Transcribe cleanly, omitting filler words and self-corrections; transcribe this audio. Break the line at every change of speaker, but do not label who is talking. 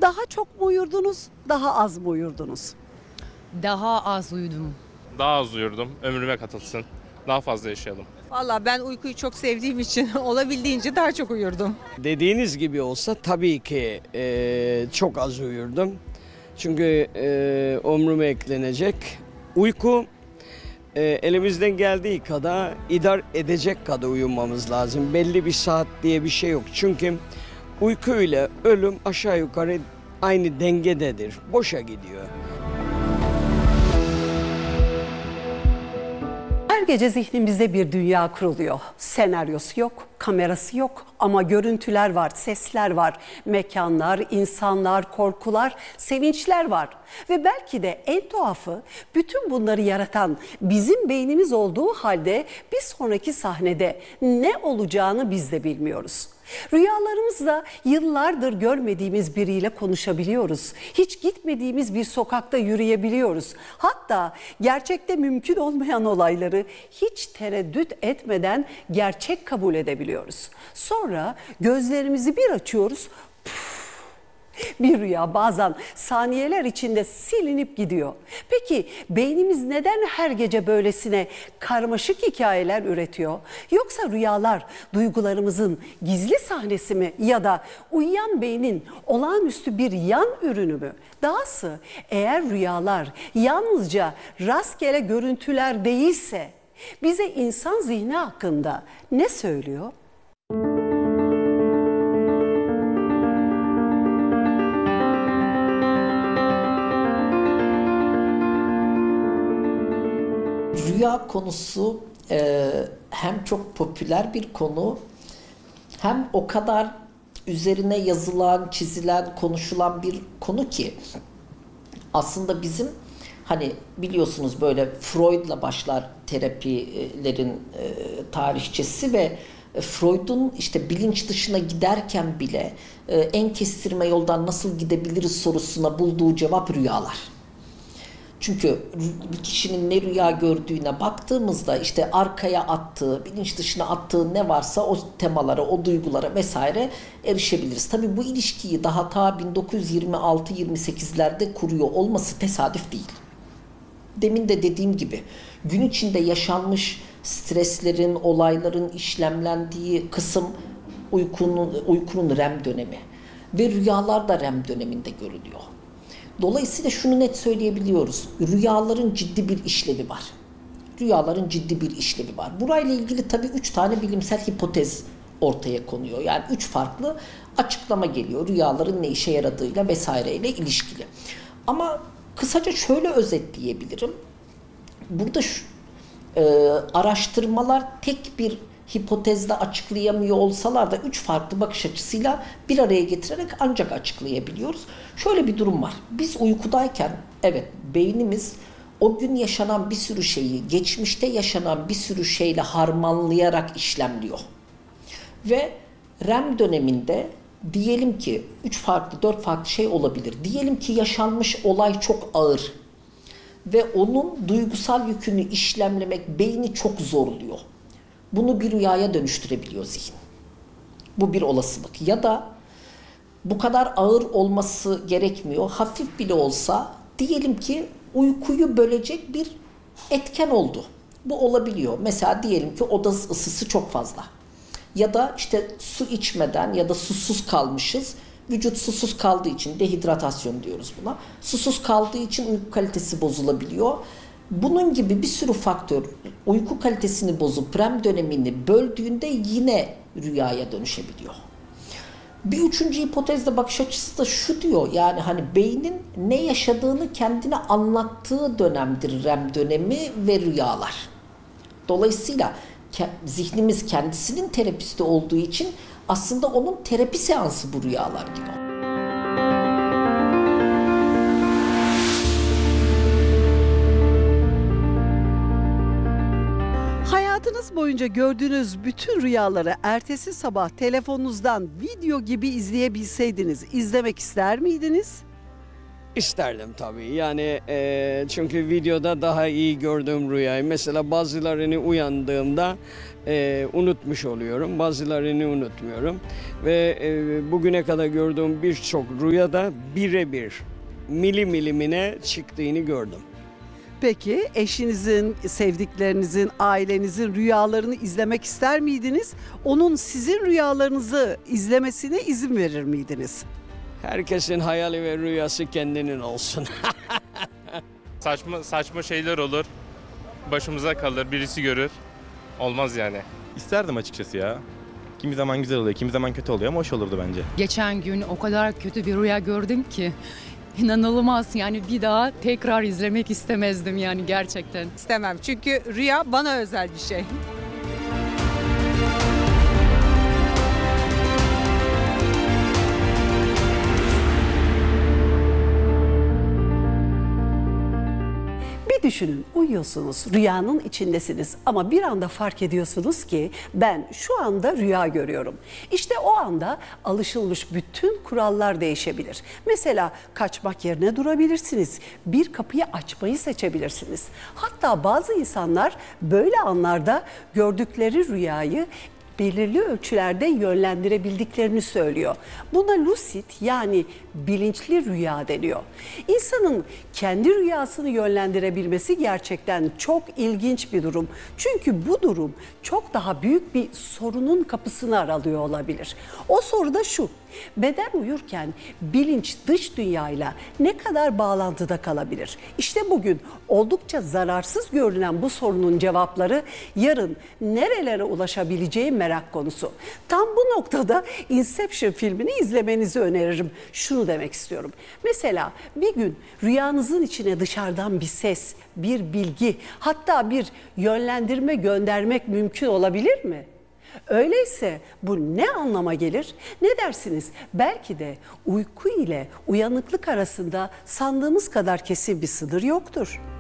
Daha çok mu uyurdunuz, daha az mı uyurdunuz?
Daha az uyudum.
Daha az uyurdum. Ömrüme katılsın. Daha fazla yaşayalım.
Valla ben uykuyu çok sevdiğim için olabildiğince daha çok uyurdum.
Dediğiniz gibi olsa tabii ki çok az uyurdum. Çünkü ömrüme eklenecek. Uyku elimizden geldiği kadar idare edecek kadar uyumamız lazım. Belli bir saat diye bir şey yok. Çünkü uyku ile ölüm aşağı yukarı aynı dengededir. Boşa gidiyor.
Her gece zihnimizde bir dünya kuruluyor. Senaryosu yok, kamerası yok ama görüntüler var, sesler var, mekanlar, insanlar, korkular, sevinçler var. Ve belki de en tuhafı bütün bunları yaratan bizim beynimiz olduğu halde bir sonraki sahnede ne olacağını biz de bilmiyoruz. Rüyalarımızda yıllardır görmediğimiz biriyle konuşabiliyoruz. Hiç gitmediğimiz bir sokakta yürüyebiliyoruz. Hatta gerçekte mümkün olmayan olayları hiç tereddüt etmeden gerçek kabul edebiliyoruz. Sonra gözlerimizi bir açıyoruz. Bir rüya bazen saniyeler içinde silinip gidiyor. Peki beynimiz neden her gece böylesine karmaşık hikayeler üretiyor? Yoksa rüyalar duygularımızın gizli sahnesi mi ya da uyuyan beynin olağanüstü bir yan ürünü mü? Dahası eğer rüyalar yalnızca rastgele görüntüler değilse bize insan zihni hakkında ne söylüyor?
Rüya konusu hem çok popüler bir konu hem o kadar üzerine yazılan, çizilen, konuşulan bir konu ki aslında bizim hani biliyorsunuz böyle Freud'la başlar terapilerin tarihçesi ve Freud'un işte bilinç dışına giderken bile en kestirme yoldan nasıl gidebiliriz sorusuna bulduğu cevap rüyalar. Çünkü bir kişinin ne rüya gördüğüne baktığımızda işte arkaya attığı, bilinç dışına attığı ne varsa o temalara, o duygulara vesaire erişebiliriz. Tabii bu ilişkiyi daha ta 1926-28'lerde kuruyor olması tesadüf değil. Demin de dediğim gibi gün içinde yaşanmış streslerin, olayların işlemlendiği kısım uykunun REM dönemi ve rüyalar da REM döneminde görülüyor. Dolayısıyla şunu net söyleyebiliyoruz. Rüyaların ciddi bir işlevi var. Rüyaların ciddi bir işlevi var. Burayla ilgili tabii 3 tane bilimsel hipotez ortaya konuyor. Yani 3 farklı açıklama geliyor. Rüyaların ne işe yaradığıyla vesaireyle ilişkili. Ama kısaca şöyle özetleyebilirim. Burada araştırmalar tek bir hipotezle açıklayamıyor olsalar da 3 farklı bakış açısıyla bir araya getirerek ancak açıklayabiliyoruz. Şöyle bir durum var. Biz uykudayken evet beynimiz o gün yaşanan bir sürü şeyi geçmişte yaşanan bir sürü şeyle harmanlayarak işlemliyor. Ve REM döneminde diyelim ki 3 farklı 4 farklı şey olabilir. Diyelim ki yaşanmış olay çok ağır ve onun duygusal yükünü işlemlemek beyni çok zorluyor. Bunu bir rüyaya dönüştürebiliyor zihin. Bu bir olasılık. Ya da bu kadar ağır olması gerekmiyor. Hafif bile olsa diyelim ki uykuyu bölecek bir etken oldu. Bu olabiliyor. Mesela diyelim ki oda ısısı çok fazla. Ya da işte su içmeden ya da susuz kalmışız. Vücut susuz kaldığı için dehidratasyon diyoruz buna. Susuz kaldığı için uyku kalitesi bozulabiliyor. Bunun gibi bir sürü faktör uyku kalitesini bozup REM dönemini böldüğünde yine rüyaya dönüşebiliyor. Bir üçüncü hipotezde bakış açısı da şu diyor, yani hani beynin ne yaşadığını kendine anlattığı dönemdir REM dönemi ve rüyalar. Dolayısıyla zihnimiz kendisinin terapisti olduğu için aslında onun terapi seansı bu rüyalar gibi.
Hayatınız boyunca gördüğünüz bütün rüyaları ertesi sabah telefonunuzdan video gibi izleyebilseydiniz izlemek ister miydiniz?
İsterdim tabii. Yani çünkü videoda daha iyi gördüğüm rüyayı. Mesela bazılarını uyandığımda unutmuş oluyorum. Bazılarını unutmuyorum. Ve bugüne kadar gördüğüm birçok rüyada birebir milimine çıktığını gördüm.
Peki eşinizin, sevdiklerinizin, ailenizin rüyalarını izlemek ister miydiniz? Onun sizin rüyalarınızı izlemesine izin verir miydiniz?
Herkesin hayali ve rüyası kendinin olsun.
Saçma şeyler olur. Başımıza kalır, birisi görür. Olmaz yani.
İsterdim açıkçası ya. Kimi zaman güzel oluyor, kimi zaman kötü oluyor ama hoş olurdu bence.
Geçen gün o kadar kötü bir rüya gördüm ki inanılmaz, yani bir daha tekrar izlemek istemezdim yani gerçekten.
İstemem çünkü rüya bana özel bir şey.
Bir düşünün, uyuyorsunuz, rüyanın içindesiniz ama bir anda fark ediyorsunuz ki ben şu anda rüya görüyorum. İşte o anda alışılmış bütün kurallar değişebilir. Mesela kaçmak yerine durabilirsiniz, bir kapıyı açmayı seçebilirsiniz. Hatta bazı insanlar böyle anlarda gördükleri rüyayı belirli ölçülerde yönlendirebildiklerini söylüyor. Buna lucid yani bilinçli rüya deniyor. İnsanın kendi rüyasını yönlendirebilmesi gerçekten çok ilginç bir durum. Çünkü bu durum çok daha büyük bir sorunun kapısını aralıyor olabilir. O soru da şu: beden uyurken bilinç dış dünyayla ne kadar bağlantıda kalabilir? İşte bugün oldukça zararsız görünen bu sorunun cevapları yarın nerelere ulaşabileceği merak konusu. Tam bu noktada Inception filmini izlemenizi öneririm. Şunu demek istiyorum. Mesela bir gün rüyanızın içine dışarıdan bir ses, bir bilgi, hatta bir yönlendirme göndermek mümkün olabilir mi? Öyleyse bu ne anlama gelir? Ne dersiniz? Belki de uyku ile uyanıklık arasında sandığımız kadar kesin bir sınır yoktur.